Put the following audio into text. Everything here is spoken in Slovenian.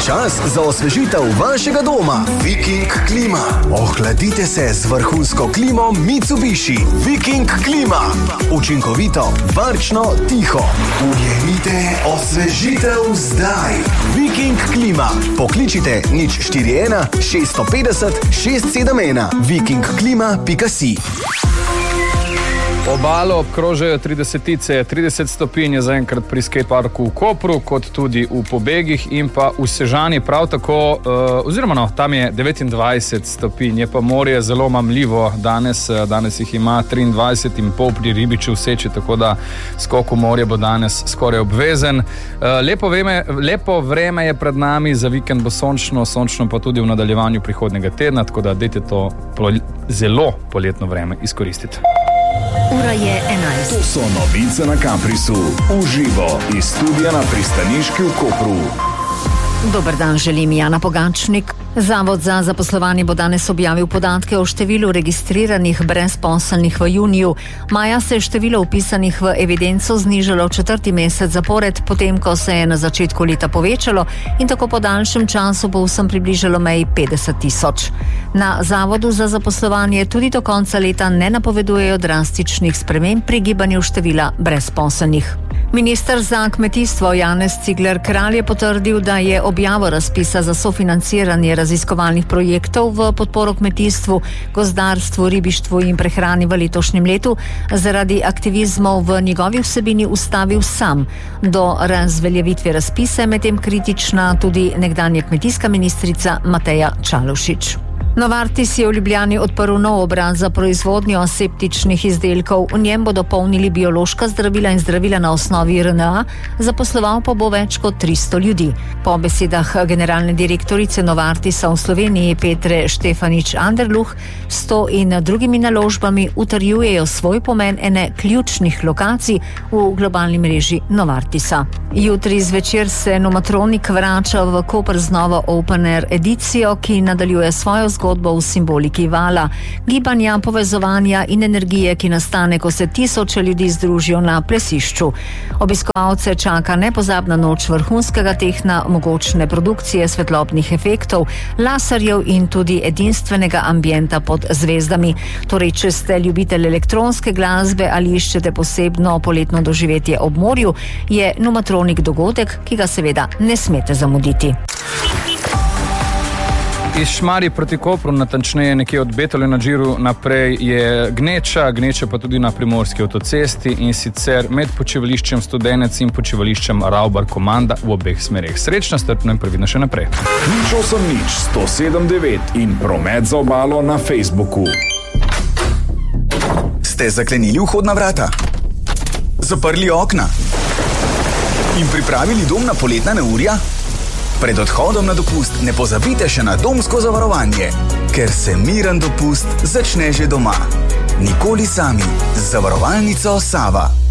čas za osvežitev vašega doma. Viking klima. Ohladite se z vrhunsko klimo Mitsubishi. Viking klima. Učinkovito, varčno, tiho. Ujemite osvežitev zdaj. Viking klima. Pokličite 041 650 671. vikingklima.si. Obalo obkrožajo 30 stopinj je zaenkrat pri skateparku v Kopru, kot tudi v Pobegih in pa v Sežani prav tako, tam je 29 stopinj, je pa morje zelo mamljivo danes jih ima 23,5 pri Ribiču v Seči, tako da skok v morje bo danes skoraj obvezen. Lepo vreme je pred nami, za vikend bo sončno pa tudi v nadaljevanju prihodnjega tedna, tako da dajte to zelo poletno vreme izkoristiti. Ura je 11. To so novice na Kamprisu. Uživo iz studia na Pristaniški v Kopru. Dober dan, želim Jana Pogačnik. Zavod za zaposlovanje bo danes objavil podatke o številu registriranih brezposelnih v juniju. Maja se je število vpisanih v evidenco znižalo 4. mesec zapored, potem ko se je na začetku leta povečalo in tako po daljšem času povsem približalo meji 50 tisoč. Na Zavodu za zaposlovanje tudi do konca leta ne napovedujejo drastičnih sprememb pri gibanju števila brezposelnih. Minister za kmetijstvo Janez Cigler Kralj je potrdil, da je objavo razpisa za sofinanciranje raziskovalnih projektov v podporo kmetijstvu, gozdarstvu, ribištvu in prehrani v letošnjem letu zaradi aktivizmov v njegovi vsebini ustavil sam. Do razveljavitve razpisa je medtem kritična tudi nekdanja kmetijska ministrica Mateja Čalušić. Novartis je v Ljubljani odprl nov obrat za proizvodnjo aseptičnih izdelkov. V njem bodo polnili biološka zdravila in zdravila na osnovi RNA, zaposloval pa bo več kot 300 ljudi. Po besedah generalne direktorice Novartisa v Sloveniji Petre Štefanič-Anderluh s to in drugimi naložbami utrjujejo svoj pomen ene ključnih lokacij v globalni mreži Novartisa. Jutri zvečer se Nomatronik vrača v Koper z novo Open Air edicijo, ki nadaljuje svojo zgodbo v simboliki vala, gibanja, povezovanja in energije, ki nastane, ko se tisoče ljudi združijo na plesišču. Obiskovalce čaka nepozabna noč vrhunskega tehna, mogočne produkcije svetlobnih efektov, laserjev in tudi edinstvenega ambienta pod zvezdami. Torej, če ste ljubitelj elektronske glasbe ali iščete posebno poletno doživetje ob morju, je Nomatronik dogodek, ki ga seveda ne smete zamuditi. Iz Šmarij proti Kopru, natančneje nekje od Betole na Džiru naprej, je gneča pa tudi na Primorski avtocesti in sicer med počivališčem Studenec in počivališčem Ravbar Komanda v obeh smereh. Srečno, strpno in previdno še naprej. 107.9 in promet za obalo na Facebooku. Ste zaklenili vhodna vrata? Zaprli okna? In pripravili dom na poletna neurja? Pred odhodom na dopust ne pozabite še na domsko zavarovanje, ker se miren dopust začne že doma. Nikoli sami z zavarovalnico Sava.